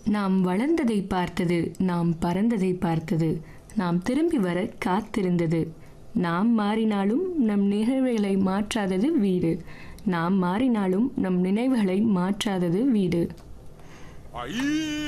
நாம் வளர்ந்ததை பார்த்தது, நாம் பறந்ததை பார்த்தது, நாம் திரும்பி வர காத்திருந்தது. நாம் மாறினாலும் நம் நினைவுகளை மாற்றாதது வீடு. நாம் மாறினாலும் நம் நினைவுகளை மாற்றாதது வீடு.